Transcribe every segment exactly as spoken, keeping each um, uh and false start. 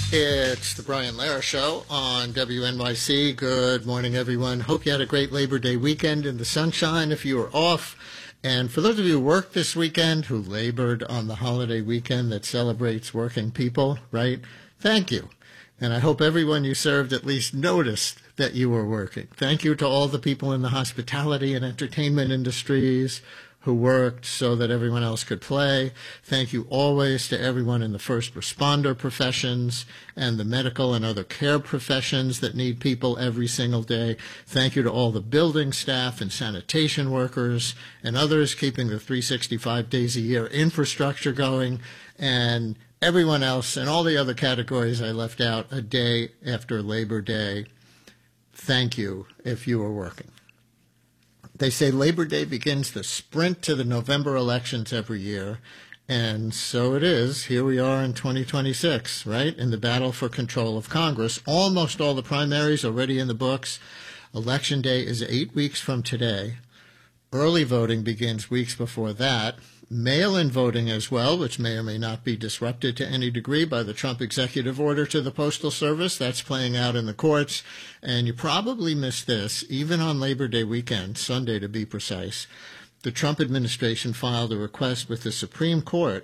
It's the Brian Lara Show on W N Y C. Good morning, everyone. Hope you had a great Labor Day weekend in the sunshine if you were off. And for those of you who worked this weekend, who labored on the holiday weekend that celebrates working people, right? Thank you. And I hope everyone you served at least noticed that you were working. Thank you to all the people in the hospitality and entertainment industries who worked so that everyone else could play. Thank you always to everyone in the first responder professions and the medical and other care professions that need people every single day. Thank you to all the building staff and sanitation workers and others keeping the three hundred sixty-five days a year infrastructure going, and everyone else and all the other categories I left out a day after Labor Day. Thank you if you were working. They say Labor Day begins the sprint to the November elections every year, and so it is. Here we are in twenty twenty-six, right, in the battle for control of Congress. Almost all the primaries already in the books. Election Day is eight weeks from today. Early voting begins weeks before that. Mail-in voting as well, which may or may not be disrupted to any degree by the Trump executive order to the Postal Service. That's playing out in the courts. And you probably missed this, even on Labor Day weekend, Sunday to be precise. The Trump administration filed a request with the Supreme Court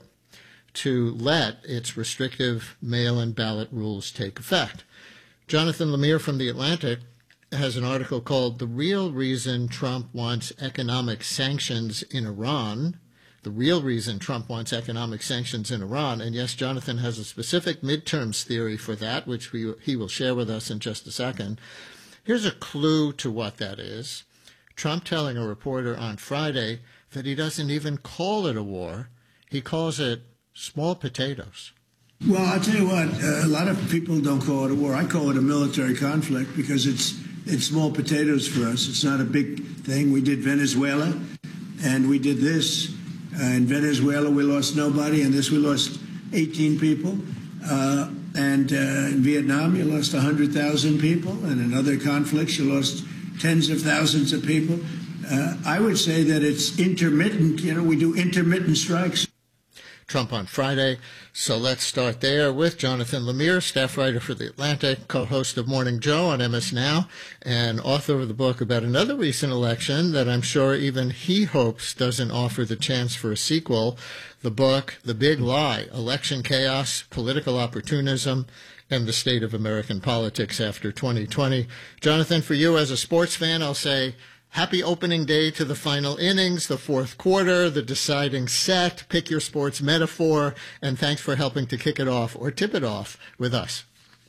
to let its restrictive mail-in ballot rules take effect. Jonathan Lemire from The Atlantic has an article called "The Real Reason Trump Wants Economic Sanctions in Iran." The real reason Trump wants economic sanctions in Iran. And yes, Jonathan has a specific midterms theory for that, which we, he will share with us in just a second. Here's a clue to what that is. Trump telling a reporter on Friday that he doesn't even call it a war. He calls it small potatoes. Well, I'll tell you what, uh, a lot of people don't call it a war. I call it a military conflict because it's it's small potatoes for us. It's not a big thing. We did Venezuela, and we did this. Uh, in Venezuela, we lost nobody. In this, we lost eighteen people. Uh, and uh, in Vietnam, you lost one hundred thousand people. And in other conflicts, you lost tens of thousands of people. Uh, I would say that it's intermittent. You know, we do intermittent strikes. Trump on Friday. So let's start there with Jonathan Lemire, staff writer for The Atlantic, co-host of Morning Joe on M S Now, and author of the book about another recent election that I'm sure even he hopes doesn't offer the chance for a sequel. The book, The Big Lie, Election Chaos, Political Opportunism, and the State of American Politics After twenty twenty. Jonathan, for you as a sports fan, I'll say, happy opening day to the final innings, the fourth quarter, the deciding set. Pick your sports metaphor, and thanks for helping to kick it off or tip it off with us.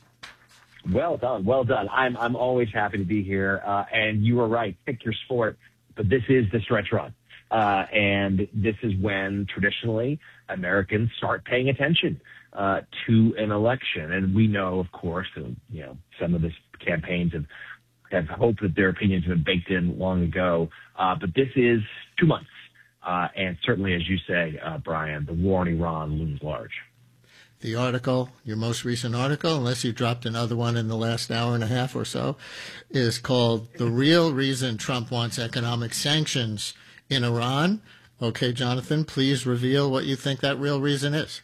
Well done, well done. I'm I'm always happy to be here, uh, and you were right. Pick your sport, but this is the stretch run, uh, and this is when traditionally Americans start paying attention uh, to an election, and we know, of course, that, you know, some of the campaigns have. have hoped that their opinions have been baked in long ago. Uh, but this is two months. Uh, and certainly, as you say, uh, Brian, the war in Iran looms large. The article, your most recent article, unless you dropped another one in the last hour and a half or so, is called "The Real Reason Trump Wants Economic Sanctions in Iran." Okay, Jonathan, please reveal what you think that real reason is.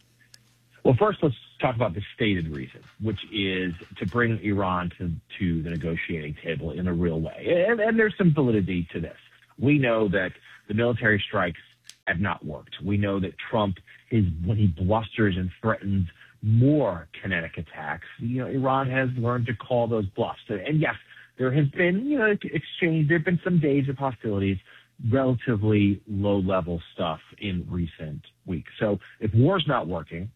Well, first, let's talk about the stated reason, which is to bring Iran to, to the negotiating table in a real way. And, and there's some validity to this. We know that the military strikes have not worked. We know that Trump is, when he blusters and threatens more kinetic attacks, you know, Iran has learned to call those bluffs. And yes, there has been, you know, exchange. There have been some days of hostilities, relatively low-level stuff in recent weeks. So if war's not working,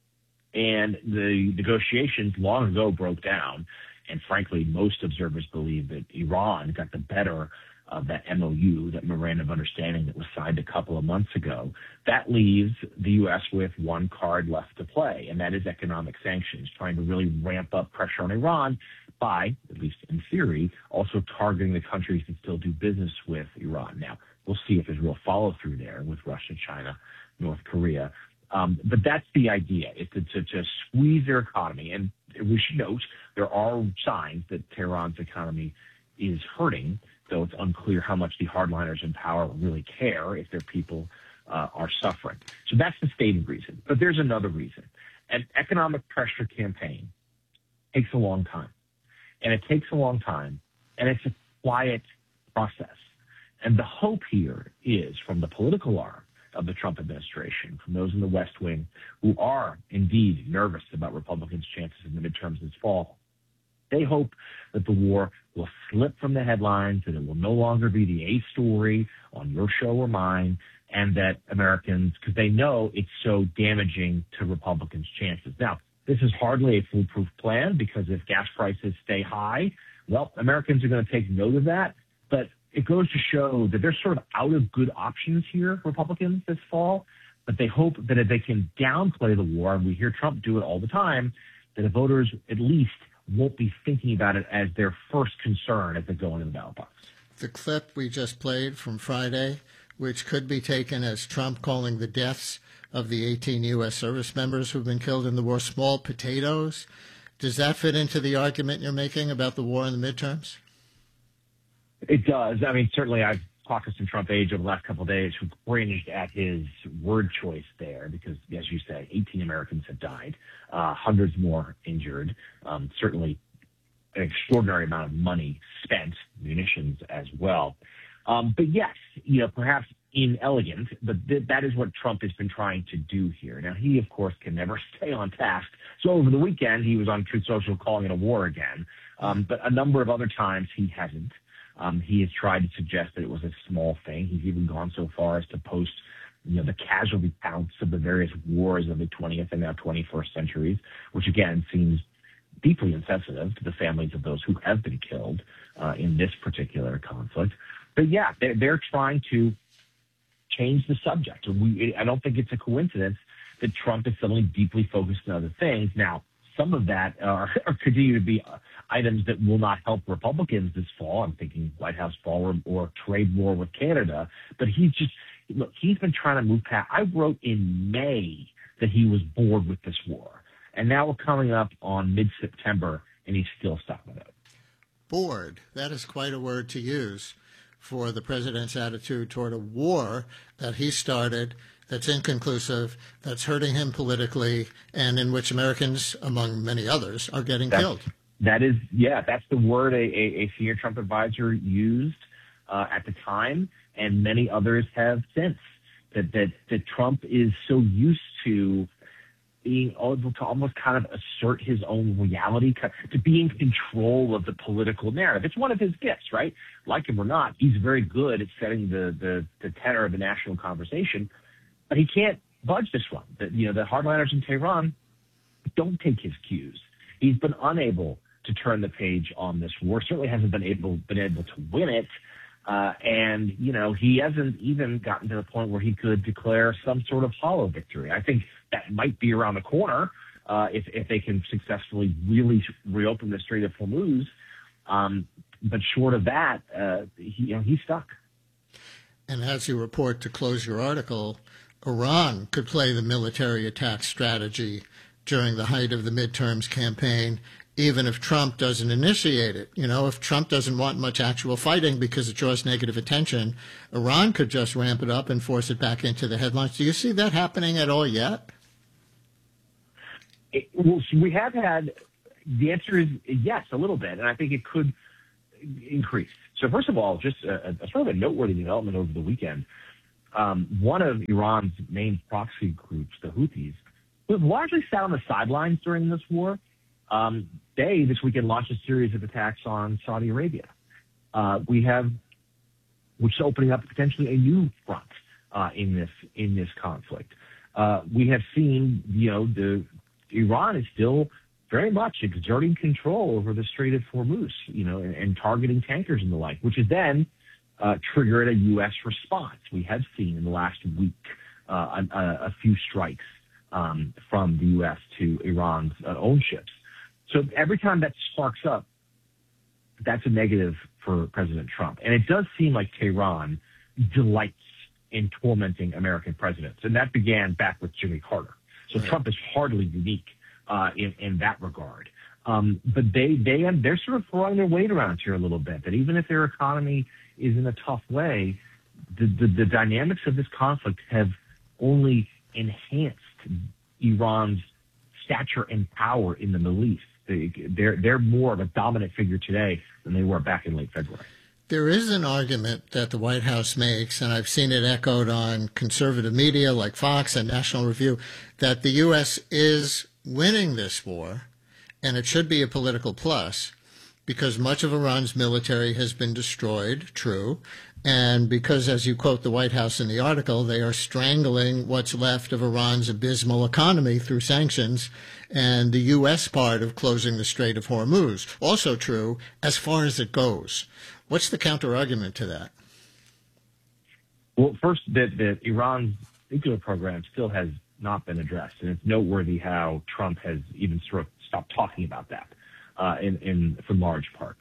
and the negotiations long ago broke down, and frankly, most observers believe that Iran got the better of that M O U, that memorandum of understanding that was signed a couple of months ago. That leaves the U S with one card left to play, and that is economic sanctions, trying to really ramp up pressure on Iran by, at least in theory, also targeting the countries that still do business with Iran. Now, we'll see if there's real follow-through there with Russia, China, North Korea. Um, but that's the idea, is to, to, to squeeze their economy. And we should note there are signs that Tehran's economy is hurting, though it's unclear how much the hardliners in power really care if their people uh, are suffering. So that's the stated reason. But there's another reason, an economic pressure campaign takes a long time. And it takes a long time, and it's a quiet process. And the hope here is from the political arm of the Trump administration, from those in the West Wing who are indeed nervous about Republicans' chances in the midterms this fall. They hope that the war will slip from the headlines, that it will no longer be the A story on your show or mine, and that Americans, because they know it's so damaging to Republicans' chances. Now, this is hardly a foolproof plan because if gas prices stay high, well, Americans are going to take note of that. But it goes to show that they're sort of out of good options here, Republicans, this fall. But they hope that if they can downplay the war, and we hear Trump do it all the time, that the voters at least won't be thinking about it as their first concern as they go into the ballot box. The clip we just played from Friday, which could be taken as Trump calling the deaths of the eighteen U S service members who've been killed in the war small potatoes, does that fit into the argument you're making about the war in the midterms? It does. I mean, certainly I've talked to some Trump aides over the last couple of days who cringed at his word choice there because, as you say, eighteen Americans have died, uh, hundreds more injured, um, certainly an extraordinary amount of money spent, munitions as well. Um, but yes, you know, perhaps inelegant, but th- that is what Trump has been trying to do here. Now, he, of course, can never stay on task. So over the weekend, he was on Truth Social calling it a war again. Um, but a number of other times he hasn't. Um, he has tried to suggest that it was a small thing. He's even gone so far as to post, you know, the casualty counts of the various wars of the twentieth and now twenty-first centuries, which again seems deeply insensitive to the families of those who have been killed uh, in this particular conflict. But yeah, they're, they're trying to change the subject. We, I don't think it's a coincidence that Trump is suddenly deeply focused on other things. Now, some of that are, are continue to be uh, items that will not help Republicans this fall. I'm thinking White House ballroom or trade war with Canada. But he's just, look, he's been trying to move past. I wrote in May that he was bored with this war. And now we're coming up on mid-September, and he's still stuck with it. Bored. That is quite a word to use for the president's attitude toward a war that he started, that's inconclusive, that's hurting him politically, and in which Americans, among many others, are getting that's, killed. That is, yeah, that's the word a, a, a senior Trump advisor used uh, at the time, and many others have since. That, that that Trump is so used to being able to almost kind of assert his own reality, to be in control of the political narrative. It's one of his gifts, right? Like him or not, he's very good at setting the, the, the tenor of the national conversation, but he can't budge this one. The, you know, the hardliners in Tehran don't take his cues. He's been unable to turn the page on this war, certainly hasn't been able, been able to win it. Uh, and, you know, he hasn't even gotten to the point where he could declare some sort of hollow victory. I think that might be around the corner uh, if, if they can successfully really reopen the Strait of Hormuz. Um, but short of that, uh, he, you know, he's stuck. And as you report to close your article, Iran could play the military attack strategy during the height of the midterms campaign, even if Trump doesn't initiate it. You know, if Trump doesn't want much actual fighting because it draws negative attention, Iran could just ramp it up and force it back into the headlines. Do you see that happening at all yet? It, well, we have had, the answer is yes, a little bit, and I think it could increase. So first of all, just a, a sort of a noteworthy development over the weekend. Um, one of Iran's main proxy groups, the Houthis, who have largely sat on the sidelines during this war, Um, they, this weekend, launched a series of attacks on Saudi Arabia. Uh, we have, which is opening up potentially a new front uh, in this in this conflict. Uh, we have seen, you know, the Iran is still very much exerting control over the Strait of Hormuz, you know, and, and targeting tankers and the like, which has then uh, triggered a U S response. We have seen in the last week uh, a, a few strikes um, from the U S to Iran's uh, own ships. So every time that sparks up, that's a negative for President Trump. And it does seem like Tehran delights in tormenting American presidents. And that began back with Jimmy Carter. So right. Trump is hardly unique uh, in, in that regard. Um, but they, they, they're sort of throwing their weight around here a little bit, that even if their economy is in a tough way, the, the, the dynamics of this conflict have only enhanced Iran's stature and power in the Middle East. They, they're, they're more of a dominant figure today than they were back in late February. There is an argument that the White House makes, and I've seen it echoed on conservative media like Fox and National Review, that the U S is winning this war, and it should be a political plus, because much of Iran's military has been destroyed, true, and because, as you quote the White House in the article, they are strangling what's left of Iran's abysmal economy through sanctions and the U S part of closing the Strait of Hormuz. Also true, as far as it goes. What's the counter-argument to that? Well, first, that, that Iran's nuclear program still has not been addressed, and it's noteworthy how Trump has even sort of stopped talking about that uh, in, in for large part.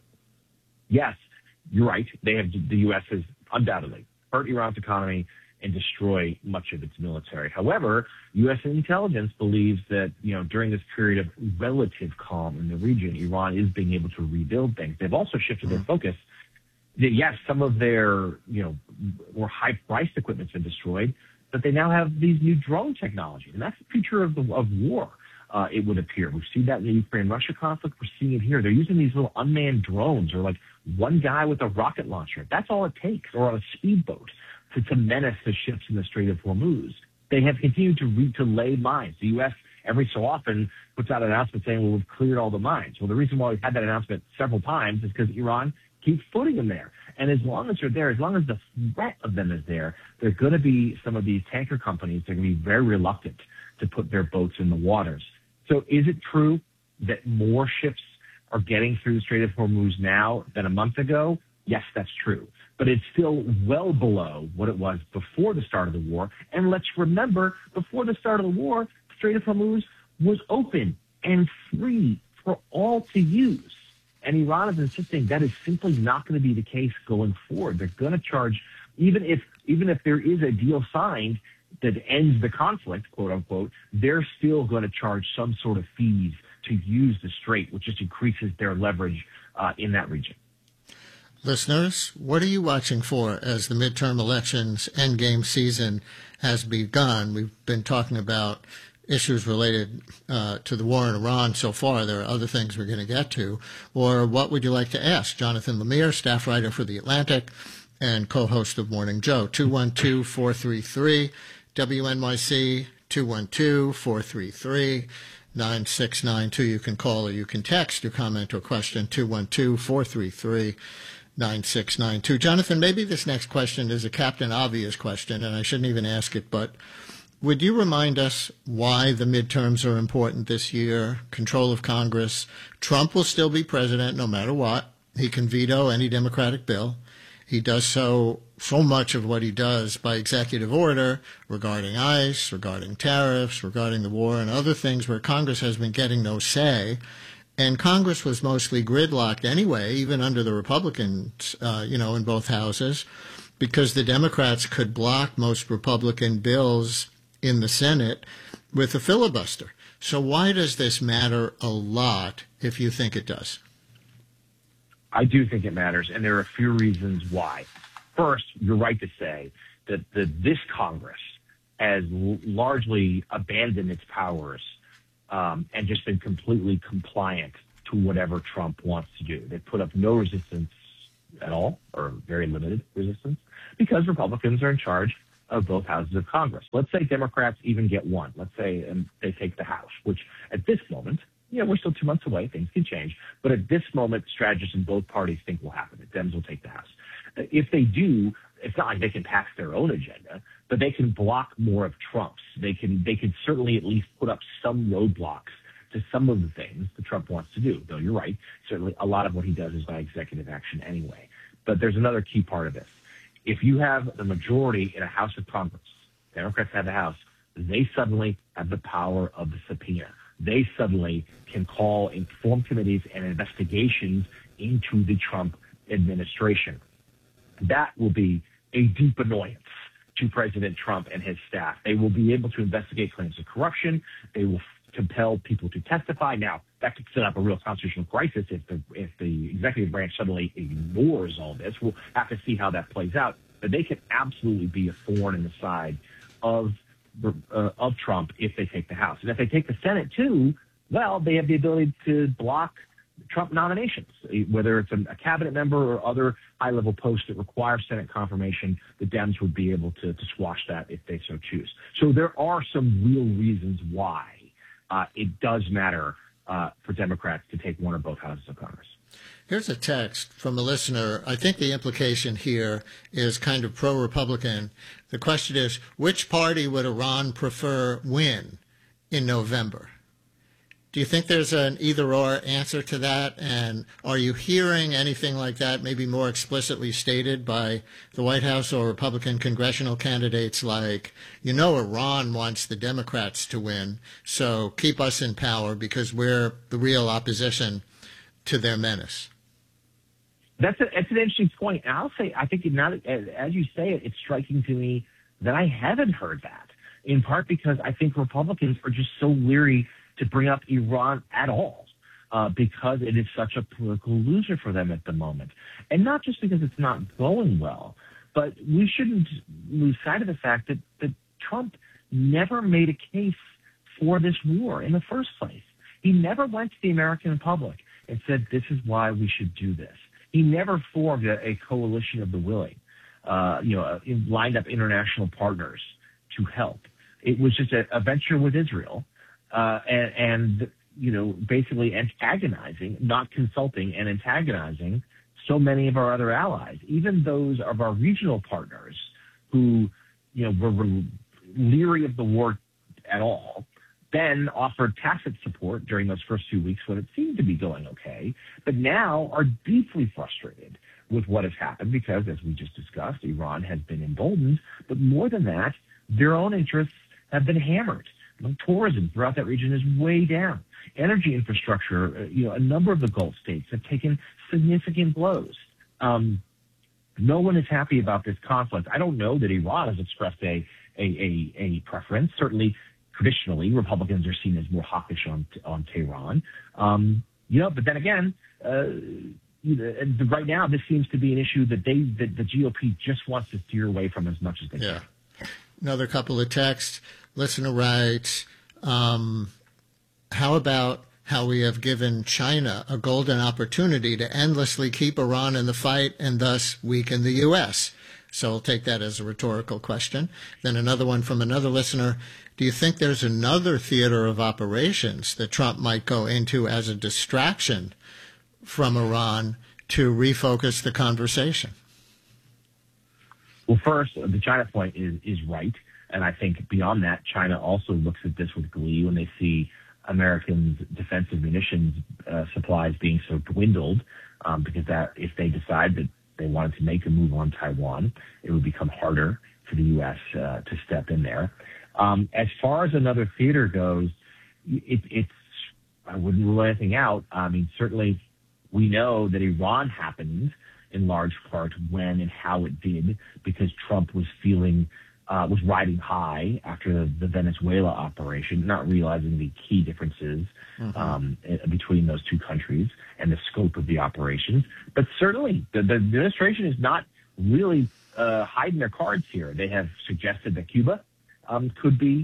Yes, you're right. They have the U S has undoubtedly hurt Iran's economy and destroy much of its military. However, U S intelligence believes that, you know, during this period of relative calm in the region, Iran is being able to rebuild things. They've also shifted their focus. Yes, some of their, you know, more high-priced equipment's been destroyed, but they now have these new drone technologies, and that's the future of the of war. Uh, it would appear we've seen that in the Ukraine-Russia conflict. We're seeing it here. They're using these little unmanned drones, or like one guy with a rocket launcher. That's all it takes, or on a speedboat to, to menace the ships in the Strait of Hormuz. They have continued to re- to lay mines. The U S every so often puts out an announcement saying, "Well, we've cleared all the mines." Well, the reason why we've had that announcement several times is because Iran keep putting them there. And as long as they're there, as long as the threat of them is there, there's going to be some of these tanker companies that are going to be very reluctant to put their boats in the waters. So is it true that more ships are getting through the Strait of Hormuz now than a month ago? Yes, that's true. But it's still well below what it was before the start of the war. And let's remember, before the start of the war, the Strait of Hormuz was open and free for all to use. And Iran is insisting that is simply not going to be the case going forward. They're going to charge, even if even if there is a deal signed that ends the conflict, quote unquote, they're still going to charge some sort of fees to use the strait, which just increases their leverage uh, in that region. Listeners, what are you watching for as the midterm elections endgame season has begun? We've been talking about issues related uh, to the war in Iran so far. There are other things we're going to get to. Or what would you like to ask? Jonathan Lemire, staff writer for The Atlantic and co-host of Morning Joe. two one two, four three three, W N Y C, two one two, four three three, nine six nine two. You can call or you can text your comment or question, two one two, four three three, nine six nine two. Jonathan, maybe this next question is a Captain Obvious question, and I shouldn't even ask it, but would you remind us why the midterms are important this year? Control of Congress. Trump will still be president no matter what. He can veto any Democratic bill. He does so, so much of what he does by executive order regarding ICE, regarding tariffs, regarding the war, and other things where Congress has been getting no say. And Congress was mostly gridlocked anyway, even under the Republicans, uh, you know, in both houses, because the Democrats could block most Republican bills in the Senate with a filibuster. So why does this matter a lot if you think it does? I do think it matters, and there are a few reasons why. First, you're right to say that the, this Congress has l- largely abandoned its powers um, and just been completely compliant to whatever Trump wants to do. They put up no resistance at all, or very limited resistance, because Republicans are in charge of both houses of Congress. Let's say Democrats even get one. Let's say um, they take the House, which at this moment, yeah, we're still two months away. Things can change. But at this moment, strategists in both parties think will happen. The Dems will take the House. If they do, it's not like they can pass their own agenda, but they can block more of Trump's. They can they can certainly at least put up some roadblocks to some of the things that Trump wants to do. Though you're right, certainly a lot of what he does is by executive action anyway. But there's another key part of this. If you have the majority in a House of Congress, Democrats have the House, they suddenly have the power of the subpoena. They suddenly can call and form committees and investigations into the Trump administration. That will be a deep annoyance to President Trump and his staff. They will be able to investigate claims of corruption. They will compel people to testify. Now, that could set up a real constitutional crisis if the if the executive branch suddenly ignores all this. We'll have to see how that plays out. But they could absolutely be a thorn in the side of uh, of Trump if they take the House. And if they take the Senate too, well, they have the ability to block Trump nominations, whether it's a, a cabinet member or other high-level posts that require Senate confirmation. The Dems would be able to, to squash that if they so choose. So there are some real reasons why uh, it does matter uh, for Democrats to take one or both houses of Congress. Here's a text from a listener. I think the implication here is kind of pro-Republican. The question is, which party would Iran prefer win in November? Do you think there's an either-or answer to that? And are you hearing anything like that, maybe more explicitly stated by the White House or Republican congressional candidates like, you know, Iran wants the Democrats to win, so keep us in power because we're the real opposition to their menace? That's, a, that's an interesting point. And I'll say, I think now, as you say it, it's striking to me that I haven't heard that, in part because I think Republicans are just so leery to bring up Iran at all, uh, because it is such a political loser for them at the moment. And not just because it's not going well, but we shouldn't lose sight of the fact that, that Trump never made a case for this war in the first place. He never went to the American public and said, this is why we should do this. He never formed a, a coalition of the willing, uh, you know, uh, lined up international partners to help. It was just a, a venture with Israel. Uh, and, and, you know, basically antagonizing, not consulting and antagonizing so many of our other allies, even those of our regional partners who, you know, were, were leery of the war at all, then offered tacit support during those first few weeks when it seemed to be going okay, but now are deeply frustrated with what has happened because, as we just discussed, Iran has been emboldened, but more than that, their own interests have been hammered. Tourism throughout that region is way down. Energy infrastructure, you know, a number of the Gulf states have taken significant blows. Um, no one is happy about this conflict. I don't know that Iran has expressed a a, a, a preference. Certainly, traditionally, Republicans are seen as more hawkish on on Tehran. Um, you know, but then again, uh, you know, right now this seems to be an issue that they that the G O P just wants to steer away from as much as they yeah. can. Another couple of texts. Listener writes, um, how about how we have given China a golden opportunity to endlessly keep Iran in the fight and thus weaken the U S? So I'll take that as a rhetorical question. Then another one from another listener. Do you think there's another theater of operations that Trump might go into as a distraction from Iran to refocus the conversation? Well, first, the China point is, is right. And I think beyond that, China also looks at this with glee when they see Americans' defensive munitions uh, supplies being so dwindled, um, because that if they decide that they wanted to make a move on Taiwan, it would become harder for the U S uh, to step in there. Um, as far as another theater goes, it, it's I wouldn't rule anything out. I mean, certainly we know that Iran happened in large part when and how it did because Trump was feeling Uh, was riding high after the, the Venezuela operation, not realizing the key differences mm-hmm. um, between those two countries and the scope of the operations. But certainly, the, the administration is not really uh, hiding their cards here. They have suggested that Cuba um, could be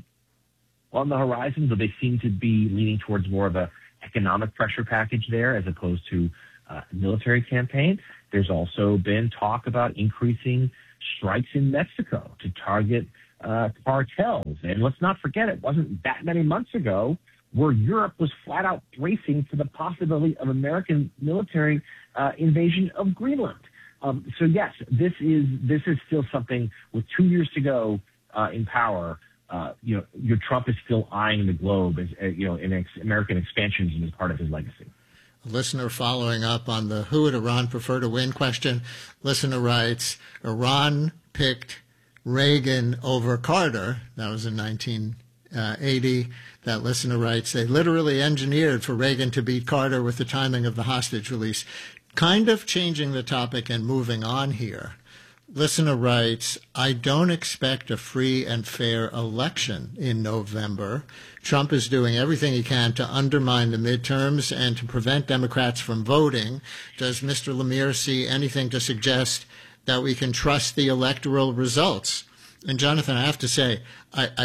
on the horizon, though they seem to be leaning towards more of a economic pressure package there as opposed to uh, military campaign. There's also been talk about increasing strikes in Mexico to target uh, cartels. And let's not forget, it wasn't that many months ago where Europe was flat out bracing for the possibility of American military uh, invasion of Greenland. Um, so yes, this is this is still something with two years to go uh, in power. Uh, you know, your Trump is still eyeing the globe as uh, you know in ex- American expansionism as part of his legacy. A listener following up on the who would Iran prefer to win question. Listener writes, Iran picked Reagan over Carter. That was in nineteen eighty. That listener writes, they literally engineered for Reagan to beat Carter with the timing of the hostage release. Kind of changing the topic and moving on here. Listener writes, I don't expect a free and fair election in November. Trump is doing everything he can to undermine the midterms and to prevent Democrats from voting. Does Mister Lemire see anything to suggest that we can trust the electoral results? And Jonathan, I have to say, I, I,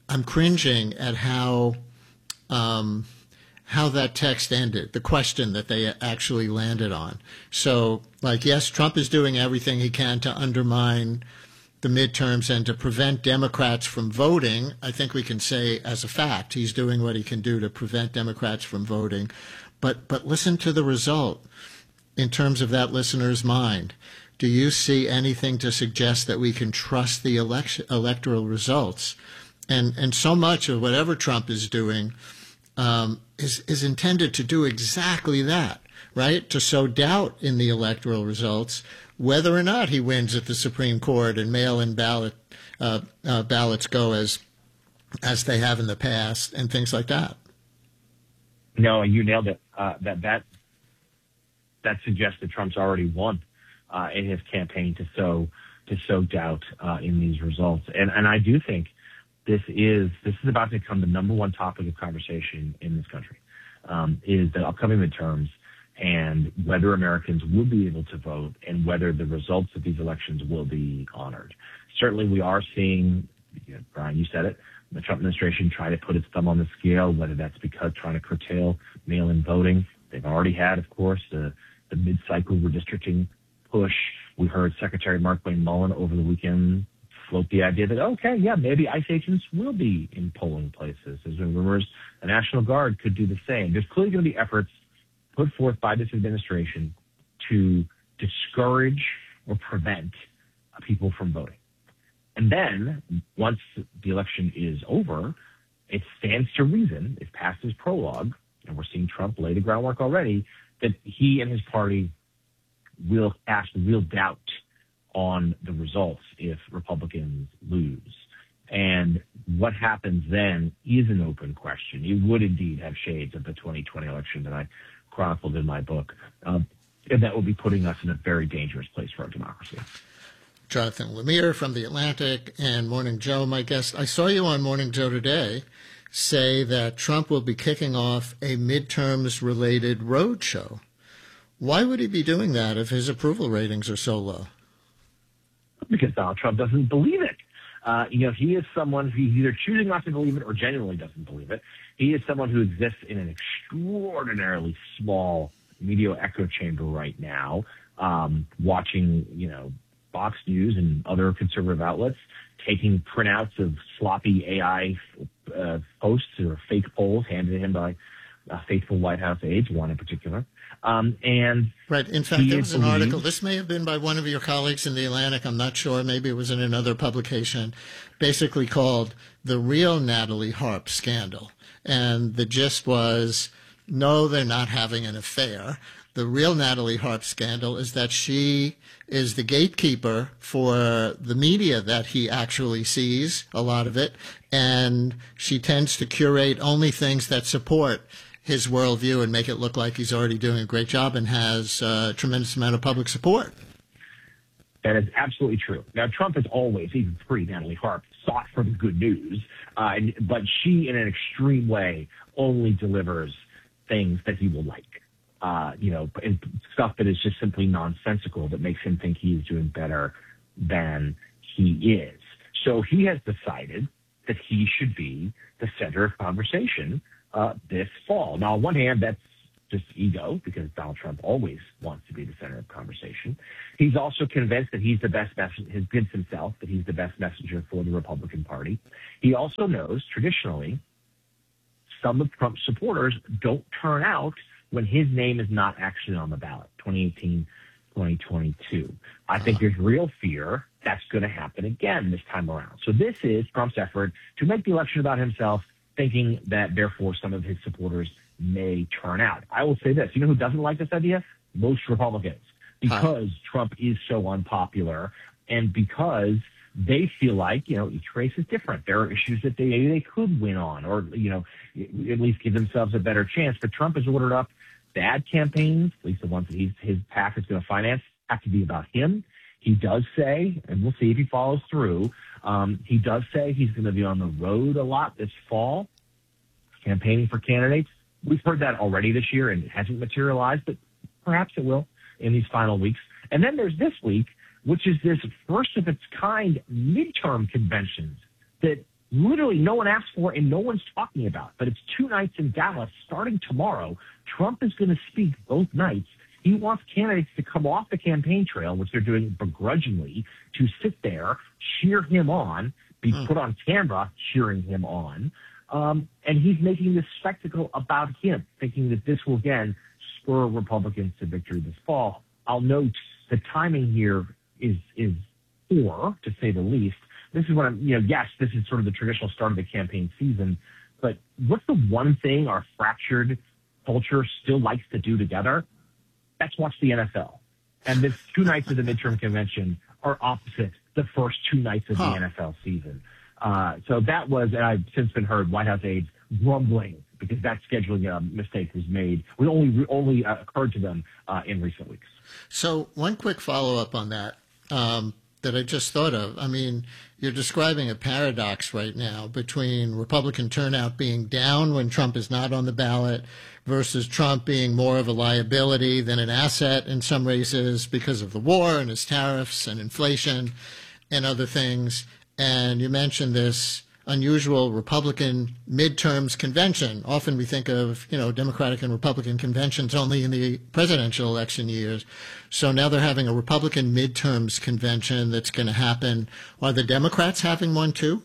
I'm cringing at how um, how that text ended, the question that they actually landed on. So, like, yes, Trump is doing everything he can to undermine the midterms and to prevent Democrats from voting. I think we can say as a fact he's doing what he can do to prevent Democrats from voting. But but listen to the result in terms of that listener's mind. Do you see anything to suggest that we can trust the election electoral results? And and so much of whatever Trump is doing um, is is intended to do exactly that, right? To sow doubt in the electoral results, whether or not he wins at the Supreme Court and mail-in ballot uh, uh, ballots go as as they have in the past, and things like that. No, you nailed it. Uh, that that that suggests that Trump's already won uh, in his campaign to sow to sow doubt uh, in these results, and and I do think this is this is about to become the number one topic of conversation in this country. Um, is the upcoming midterms and whether Americans will be able to vote and whether the results of these elections will be honored. Certainly, we are seeing, you know, Brian, you said it, the Trump administration try to put its thumb on the scale, whether that's because trying to curtail mail-in voting. They've already had, of course, the, the mid-cycle redistricting push. We heard Secretary Mark Wayne Mullen over the weekend float the idea that, okay, yeah, maybe ICE agents will be in polling places. There's been rumors the National Guard could do the same. There's clearly going to be efforts put forth by this administration to discourage or prevent people from voting. And then once the election is over, it stands to reason, if past his prologue, and we're seeing Trump lay the groundwork already, that he and his party will cast real doubt on the results if Republicans lose. And what happens then is an open question. It would indeed have shades of the twenty twenty election that I chronicled in my book. Um, and that will be putting us in a very dangerous place for our democracy. Jonathan Lemire from The Atlantic and Morning Joe, my guest. I saw you on Morning Joe today say that Trump will be kicking off a midterms-related roadshow. Why would he be doing that if his approval ratings are so low? Because Donald Trump doesn't believe it. Uh, you know, he is someone who's either choosing not to believe it or genuinely doesn't believe it. He is someone who exists in an extraordinarily small media echo chamber right now, um, watching, you know, Fox News and other conservative outlets, taking printouts of sloppy A I uh, posts or fake polls handed to him by uh, faithful White House aides, one in particular. Um, and right. In fact, there was an article. This may have been by one of your colleagues in The Atlantic. I'm not sure. Maybe it was in another publication, basically called "The Real Natalie Harp Scandal." And the gist was, no, they're not having an affair. The real Natalie Harp scandal is that she is the gatekeeper for the media that he actually sees, a lot of it, and she tends to curate only things that support his worldview and make it look like he's already doing a great job and has a tremendous amount of public support. That is absolutely true. Now, Trump has always, even pre-Natalie Harp, sought for the good news, uh, and, but she, in an extreme way, only delivers things that he will like. Uh, you know, and stuff that is just simply nonsensical that makes him think he is doing better than he is. So he has decided that he should be the center of conversation uh, this fall. Now, on one hand, that's just ego, because Donald Trump always wants to be the center of conversation. He's also convinced that he's the best messenger, his bids himself, that he's the best messenger for the Republican Party. He also knows, traditionally, some of Trump's supporters don't turn out when his name is not actually on the ballot, twenty eighteen, twenty twenty-two. I think there's real fear that's going to happen again this time around. So this is Trump's effort to make the election about himself, thinking that, therefore, some of his supporters may turn out. I will say this. You know who doesn't like this idea? Most Republicans. Because huh. Trump is so unpopular and because they feel like, you know, each race is different. There are issues that they maybe they could win on or, you know, at least give themselves a better chance. But Trump has ordered up bad campaigns, at least the ones that he's, his PAC is going to finance, have to be about him. He does say, and we'll see if he follows through, um, he does say he's going to be on the road a lot this fall, campaigning for candidates. We've heard that already this year, and it hasn't materialized, but perhaps it will in these final weeks. And then there's this week, which is this first of its kind midterm conventions that literally no one asked for and no one's talking about. But it's two nights in Dallas starting tomorrow. Trump is going to speak both nights. He wants candidates to come off the campaign trail, which they're doing begrudgingly, to sit there, cheer him on, be put on camera cheering him on. Um, and he's making this spectacle about him, thinking that this will, again, spur Republicans to victory this fall. I'll note the timing here is is poor, to say the least. This is what I'm, you know, yes, this is sort of the traditional start of the campaign season, but what's the one thing our fractured culture still likes to do together? That's watch the N F L. And the two nights of the midterm convention are opposite the first two nights of huh. the N F L season. Uh, so that was, and I've since been heard White House aides grumbling because that scheduling uh, mistake was made, was only only uh, occurred to them uh, in recent weeks. So one quick follow-up on that um, that I just thought of. I mean, you're describing a paradox right now between Republican turnout being down when Trump is not on the ballot versus Trump being more of a liability than an asset in some races because of the war and his tariffs and inflation and other things. And you mentioned this unusual Republican midterms convention. Often we think of, you know, Democratic and Republican conventions only in the presidential election years. So now they're having a Republican midterms convention that's going to happen. Are the Democrats having one too?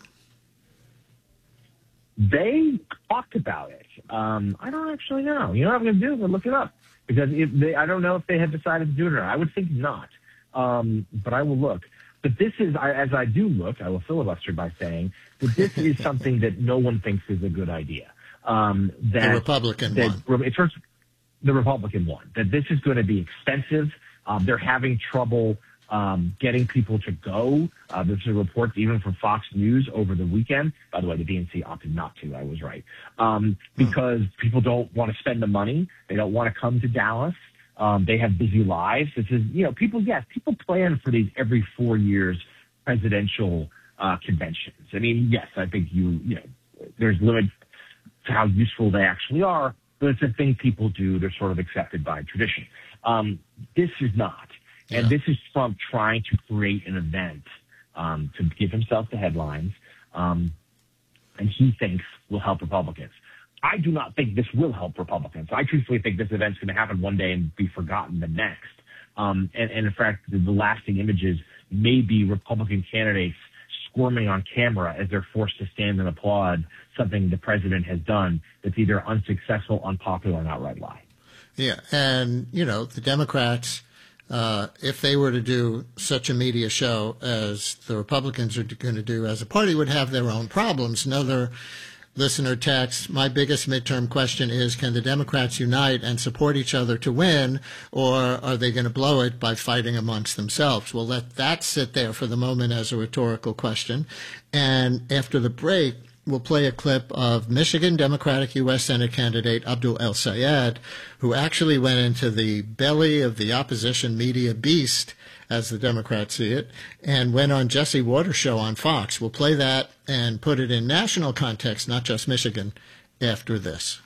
They talked about it. Um, I don't actually know. You know what I'm going to do? I'm going to look it up because if they, I don't know if they have decided to do it or not. I would think not, um, but I will look. But this is, as I do look, I will filibuster by saying that this is something that no one thinks is a good idea. Um, that, the Republican that, one. It turns, the Republican one. That this is going to be expensive. Um, they're having trouble um, getting people to go. Uh, there's a report even from Fox News over the weekend. By the way, the D N C opted not to. I was right. Um, because hmm. people don't want to spend the money. They don't want to come to Dallas. Um, they have busy lives. This is, you know, people, yes, people plan for these every four years presidential uh, conventions. I mean, yes, I think you, you know, there's limits to how useful they actually are, but it's a thing people do. They're sort of accepted by tradition. Um, this is not. And yeah. This is Trump trying to create an event um, to give himself the headlines, um, and he thinks will help Republicans. I do not think this will help Republicans. I truthfully think this event's going to happen one day and be forgotten the next. Um, and, and in fact, the, the lasting images may be Republican candidates squirming on camera as they're forced to stand and applaud something the president has done that's either unsuccessful, unpopular, or an outright lie. Yeah, and, you know, the Democrats, uh, if they were to do such a media show as the Republicans are going to do as a party, would have their own problems. Another listener text, my biggest midterm question is, can the Democrats unite and support each other to win, or are they going to blow it by fighting amongst themselves? We'll let that sit there for the moment as a rhetorical question. And after the break, we'll play a clip of Michigan Democratic U S Senate candidate Abdul El-Sayed, who actually went into the belly of the opposition media beast, as the Democrats see it, and went on Jesse Watters' show on Fox. We'll play that and put it in national context, not just Michigan, after this.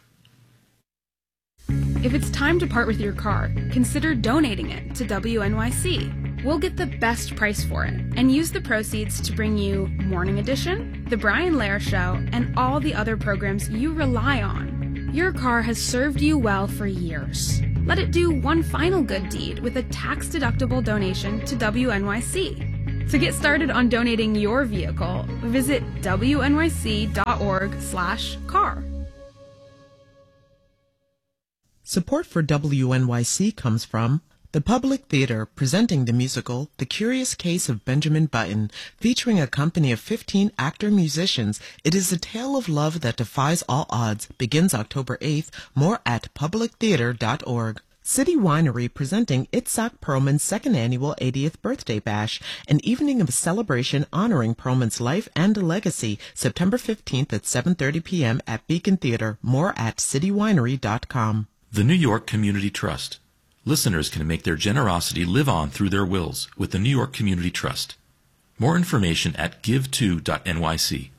If it's time to part with your car, consider donating it to W N Y C. We'll get the best price for it and use the proceeds to bring you Morning Edition, The Brian Lehrer Show, and all the other programs you rely on. Your car has served you well for years. Let it do one final good deed with a tax-deductible donation to W N Y C. To get started on donating your vehicle, visit W N Y C dot org slash car. Support for W N Y C comes from the Public Theater, presenting the musical The Curious Case of Benjamin Button, featuring a company of fifteen actor-musicians. It is a tale of love that defies all odds. Begins October eighth. More at public theater dot org. City Winery, presenting Itzhak Perlman's second annual eightieth birthday bash, an evening of celebration honoring Perlman's life and legacy, September fifteenth at seven thirty p.m. at Beacon Theater. More at city winery dot com. The New York Community Trust. Listeners can make their generosity live on through their wills with the New York Community Trust. More information at give to dot N Y C.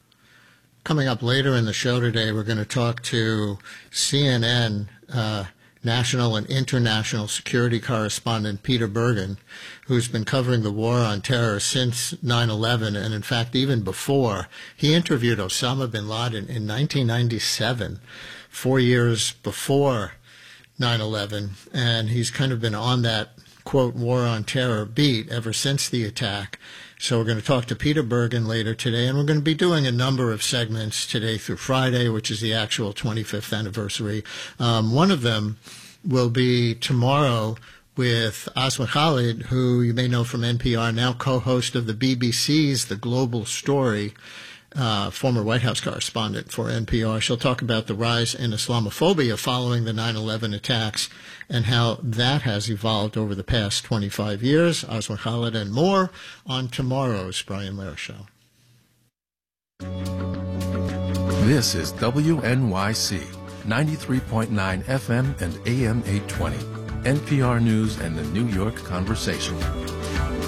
Coming up later in the show today, we're going to talk to C N N uh, national and international security correspondent Peter Bergen, who's been covering the war on terror since nine eleven, and in fact even before. He interviewed Osama bin Laden in nineteen ninety-seven, four years before nine eleven, and he's kind of been on that, quote, war on terror beat ever since the attack. So we're going to talk to Peter Bergen later today, and we're going to be doing a number of segments today through Friday, which is the actual twenty-fifth anniversary. Um, one of them will be tomorrow with Asma Khalid, who you may know from N P R, now co-host of the B B C's The Global Story, uh, former White House correspondent for N P R. She'll talk about the rise in Islamophobia following the nine eleven attacks and how that has evolved over the past twenty-five years. Asma Khalid and more on tomorrow's Brian Lehrer Show. This is W N Y C, ninety-three point nine F M and A M eight twenty, N P R News and the New York Conversation.